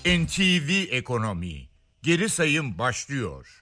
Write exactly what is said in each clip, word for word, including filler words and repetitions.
N T V Ekonomi geri sayım başlıyor.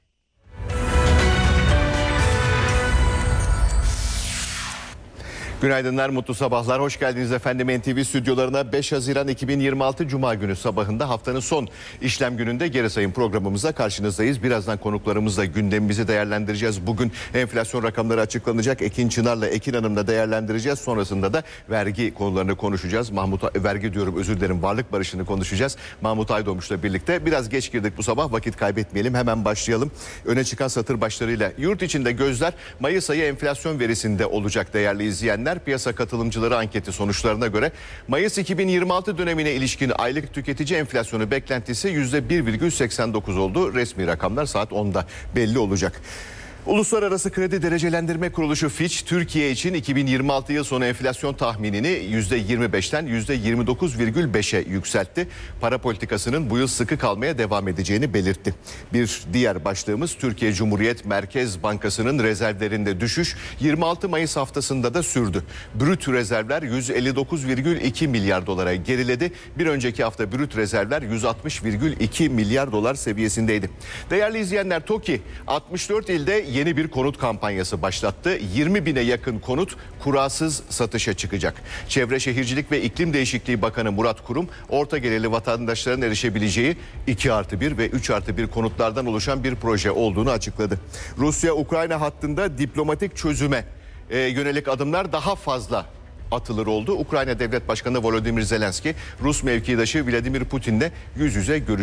Günaydınlar, mutlu sabahlar. Hoş geldiniz efendim N T V stüdyolarına. beş Haziran iki bin yirmi altı Cuma günü sabahında haftanın son işlem gününde geri sayım programımızla karşınızdayız. Birazdan konuklarımızla gündemimizi değerlendireceğiz. Bugün enflasyon rakamları açıklanacak. Ekin Çınar'la Ekin Hanım'la değerlendireceğiz. Sonrasında da vergi konularını konuşacağız. Mahmut vergi diyorum özür dilerim varlık barışını konuşacağız. Mahmut Aydoğmuş'la birlikte. Biraz geç girdik bu sabah, vakit kaybetmeyelim. Hemen başlayalım. Öne çıkan satır başlarıyla. Yurt içinde gözler Mayıs ayı enflasyon verisinde olacak değerli izleyenler. Piyasa katılımcıları anketi sonuçlarına göre Mayıs iki bin yirmi altı dönemine ilişkin aylık tüketici enflasyonu beklentisi yüzde bir virgül seksen dokuz oldu. Resmi rakamlar saat onda belli olacak. Uluslararası Kredi Derecelendirme Kuruluşu Fitch, Türkiye için iki bin yirmi altı yıl sonu enflasyon tahminini yüzde yirmi beşten yüzde yirmi dokuz virgül beşe yükseltti. Para politikasının bu yıl sıkı kalmaya devam edeceğini belirtti. Bir diğer başlığımız Türkiye Cumhuriyet Merkez Bankası'nın rezervlerinde düşüş yirmi altı Mayıs haftasında da sürdü. Brüt rezervler yüz elli dokuz virgül iki milyar dolara geriledi. Bir önceki hafta brüt rezervler yüz altmış virgül iki milyar dolar seviyesindeydi. Değerli izleyenler, TOKİ altmış dört ilde yeni bir konut kampanyası başlattı. yirmi bine yakın konut kurasız satışa çıkacak. Çevre Şehircilik ve İklim Değişikliği Bakanı Murat Kurum, orta gelirli vatandaşların erişebileceği iki artı bir ve üç artı bir konutlardan oluşan bir proje olduğunu açıkladı. Rusya-Ukrayna hattında diplomatik çözüme e, yönelik adımlar daha fazla atılır oldu. Ukrayna Devlet Başkanı Volodymyr Zelenski, Rus mevkidaşı Vladimir Putin'le yüz yüze görüştü.